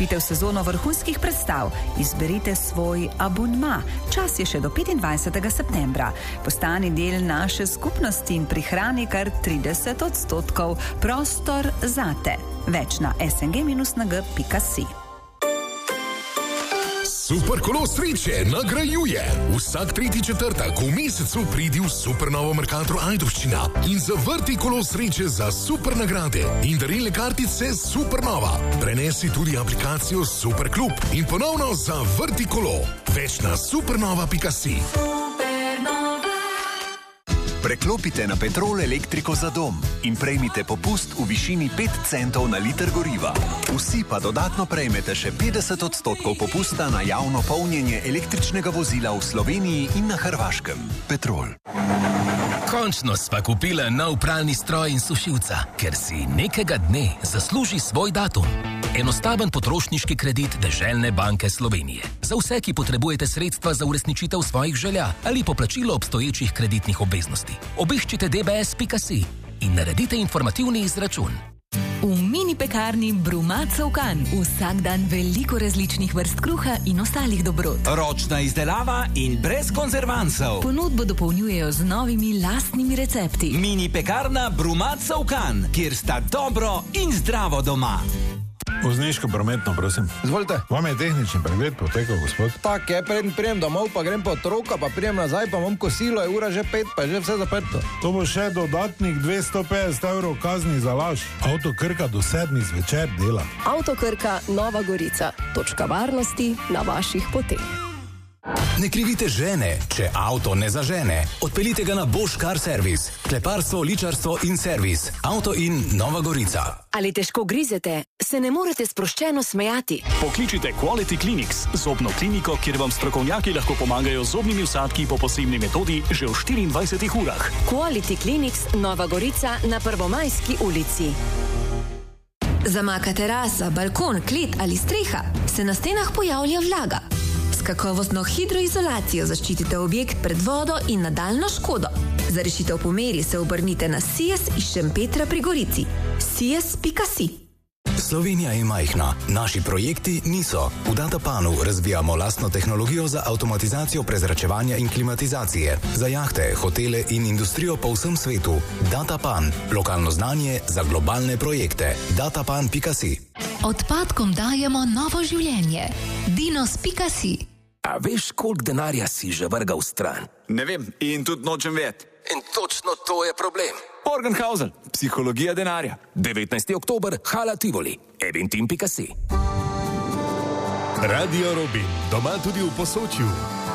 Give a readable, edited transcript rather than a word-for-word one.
Vstopite v sezono vrhunskih predstav, izberite svoj abonma. Čas je še do 25. septembra. Postani del naše skupnosti in prihrani kar 30%. Prostor zate. Več na sng-nag.si. Super kolo sreče nagrajuje. Vsak tretji četrtek v mesecu pridi v Supernovo Mercator Ajdovščina in zavrti kolo sreče za super nagrade in darilne kartice Supernova. Prenesi tudi aplikacijo Superklub in ponovno zavrti kolo. Več na supernova.si. Preklopite na Petrol elektriko za dom in prejmite popust v višini 5 centov na liter goriva. Vsi pa dodatno prejmete še 50% popusta na javno polnjenje električnega vozila v Sloveniji in na Hrvaškem. Petrol. Končno sva kupila nov pralni stroj in sušilca, ker si nekega dne zasluži svoj datum. Enostaven potrošniški kredit Deželne banke Slovenije. Za vse, ki potrebujete sredstva za uresničitev svojih želja ali poplačilo obstoječih kreditnih obveznosti. Obiščite dbs.si in naredite informativni izračun. V mini pekarni Brumatov Kan vsak dan veliko različnih vrst kruha in ostalih dobrot. Ročna izdelava in brez konzervansov. Ponudbo dopolnjujejo z novimi lastnimi recepti. Mini pekarna Brumatov Kan, kjer sta dobro in zdravo doma. Vozniško prometno, prosim. Izvolite. Vam je tehnični pregled potekal, gospod? Tak je, prijem domov, pa grem po otroka, pa prijem nazaj, pa imam kosilo, je ura že 5, pa je že vse zaprto. To bo še dodatnih 250 evrov kazni za laž. Avto Krka do 7 zvečer dela. Avto Krka Nova Gorica. Točka varnosti na vaših poteh. Ne krivite žene, če avto ne zažene. Odpeljite ga na Bosch Car Service. Kleparstvo, ličarstvo in servis. Avto in Nova Gorica. Ali težko grizete, se ne morete sproščeno smejati? Pokličite Quality Clinics, zobno kliniko, kjer vam strokovnjaki lahko pomagajo z zobnimi vsadki po posebni metodi že v 24 urah. Quality Clinics, Nova Gorica na Prvomajski ulici. Zamaka terasa, balkon, klet ali streha, se na stenah pojavlja vlaga. S kakovostno hidroizolacijo zaščitite objekt pred vodo in nadaljno škodo. Za rešitev po meri se obrnite na SIES iz Šempetra pri Gorici. SIES.si. Slovenija je majhna, naši projekti niso. V Datapanu razvijamo lastno tehnologijo za avtomatizacijo prezračevanja in klimatizacije, za jahte, hotele in industrijo po vsem svetu. Datapan, lokalno znanje za globalne projekte. Datapan.si. Odpadkom dajemo novo življenje. Dinos.si. A veš, koliko denarja si že vrgal stran? Ne vem in tudi nočem vedeti. In točno to je problem. Morgenhausen, psihologija denarja. 19. oktober, Hala Tivoli. Eventim.si. Radio Robin, doma tudi v Posočju.